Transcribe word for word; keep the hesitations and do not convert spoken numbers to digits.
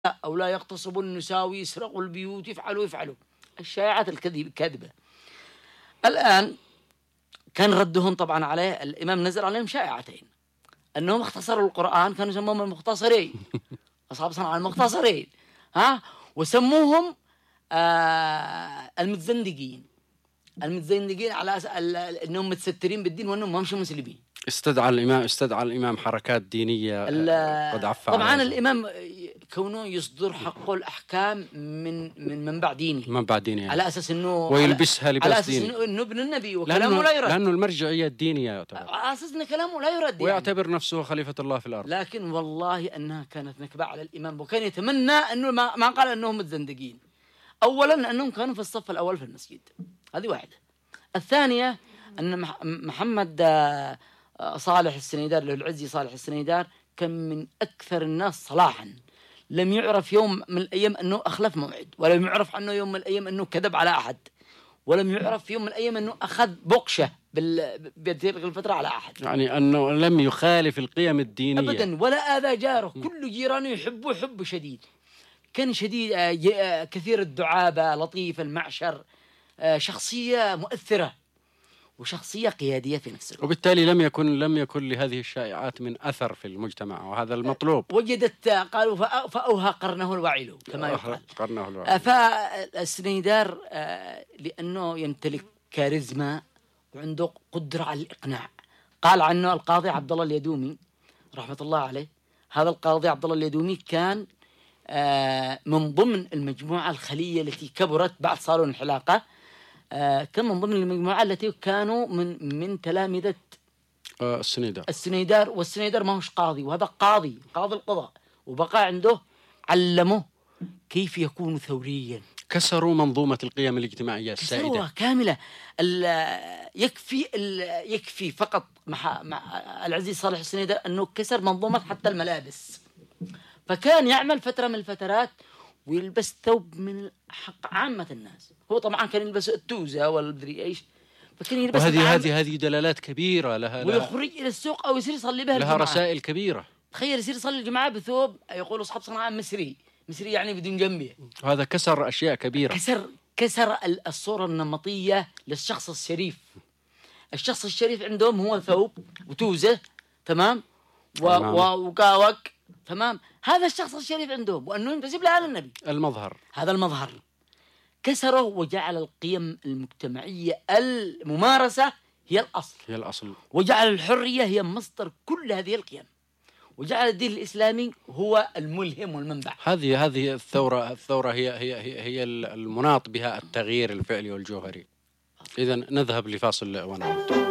أو لا يغتصبوا النساء ويسرقوا البيوت يفعلوا يفعلوا الشائعات الكذب الكاذبة. الآن كان ردهم طبعا عليه، الإمام نزل عليهم شائعتين، أنهم اختصروا القرآن، كانوا يسموهم المختصرين أصحاب صنعاء المختصرين، ها، وسموهم آه المتزندقين المتزندقين على أس... أنهم متسترين بالدين وأنهم ما مش مسلمين. استدعى الإمام استدعى الإمام حركات دينية قد عفى طبعا الإمام كونه يصدر حقه الأحكام من من منبع ديني منبع ديني يعني. على أساس إنه ويلبسها لباس على أساس ديني، إنه ابن النبي وكلامه لا يرد، لأنه المرجعية الدينية يعتبر، على أساس إن كلامه لا يرد ويعتبر يعني. نفسه خليفة الله في الأرض. لكن والله أنها كانت نكبة على الإمام، وكان يتمنى أنه ما, ما قال أنهم متزندقين. أولا أنهم كانوا في الصف الأول في المسجد، هذه واحدة. الثانية أن محمد صالح السنيدار له العزي صالح السنيدار كان من أكثر الناس صلاحا، لم يعرف يوم من الأيام أنه أخلف موعد، ولم يعرف عنه يوم من الأيام أنه كذب على أحد، ولم يعرف يوم من الأيام أنه أخذ بقشة بتلك الفترة على أحد، يعني أنه لم يخالف القيم الدينية أبدا، ولا آذى جاره، كل جيرانه يحبه حب شديد، كان شديد كثير الدعابة، لطيف المعشر، شخصية مؤثرة وشخصية قيادية في نفس الوقت. وبالتالي لم يكن لم يكن لهذه الشائعات من أثر في المجتمع، وهذا المطلوب. وجدت قالوا فأوهى قرنه الوعيل كما يقال. قرنه الوعيل. فالسنيدار لأنه يمتلك كاريزما وعنده قدرة على الإقناع. قال عنه القاضي عبد الله اليدومي رحمة الله عليه، هذا القاضي عبد الله اليدومي كان من ضمن المجموعة الخلية التي كبرت بعد صالون الحلاقة، كان من ضمن المجموعة التي كانوا من من تلامذة السنيدار السنيدار والسنيدار ما هوش قاضي، وهذا قاضي قاضي القضاء، وبقى عنده علمه كيف يكون ثوريا. كسروا منظومة القيم الاجتماعية السائدة، كسروها كاملة. يكفي يكفي فقط مع, مع العزيز صالح السنيدار أنه كسر منظومة حتى الملابس، فكان يعمل فترة من الفترات ويلبس ثوب من حق عامة الناس، هو طبعا كان يلبس التوزة والمدري ايش، فكان يلبس. وهذه هذه هذه دلالات كبيرة لها، ويخرج إلى السوق أو يصير يصلي بها لها رسائل كبيرة. تخيل يصير يصلي الجماعة بثوب يقولوا أصحاب صنعاء مصري مصري يعني بدون جنبيه، وهذا كسر أشياء كبيرة، كسر كسر الصورة النمطية للشخص الشريف. الشخص الشريف عندهم هو ثوب وتوزة، تمام، وقاوق، تمام، هذا الشخص الشريف عندهم، وأنه ينتسب لآل النبي، المظهر، هذا المظهر. كسره وجعل القيم المجتمعية الممارسة هي الأصل هي الأصل وجعل الحرية هي مصدر كل هذه القيم، وجعل الدين الإسلامي هو الملهم والمنبع. هذه هذه الثورة الثورة هي هي هي, هي المناط بها التغيير الفعلي والجوهري. إذن نذهب لفاصل ونعود.